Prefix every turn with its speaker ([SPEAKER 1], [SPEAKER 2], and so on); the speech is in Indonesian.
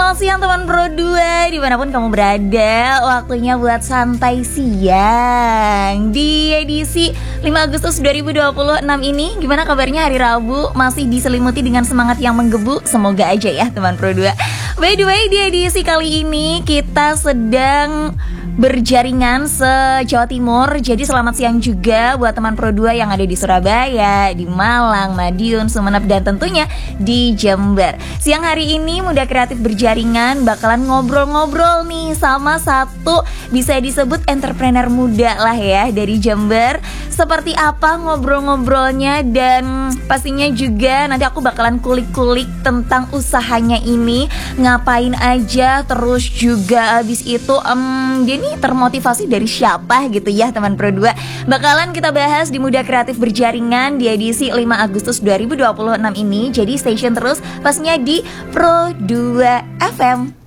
[SPEAKER 1] selamat siang teman Pro 2 dimanapun kamu berada. Waktunya buat santai siang di edisi 5 Agustus 2026 ini. Gimana kabarnya hari Rabu? Masih diselimuti dengan semangat yang menggebu? Semoga aja ya teman Pro 2. By the way, di edisi kali ini kita sedang berjaringan se-Jawa Timur. Jadi selamat siang juga buat teman Pro 2 yang ada di Surabaya, di Malang, Madiun, Sumeneb, dan tentunya di Jember. Siang hari ini Muda Kreatif berjaringan bakalan ngobrol-ngobrol nih sama satu bisa disebut entrepreneur muda lah ya dari Jember. Seperti apa ngobrol-ngobrolnya, dan pastinya juga nanti aku bakalan kulik-kulik tentang usahanya ini, ngapain aja, terus juga abis itu dia nih termotivasi dari siapa gitu ya teman Pro 2. Bakalan kita bahas di Muda Kreatif berjaringan di edisi 5 Agustus 2026 ini. Jadi stay tune terus pastinya di Pro 2 FM.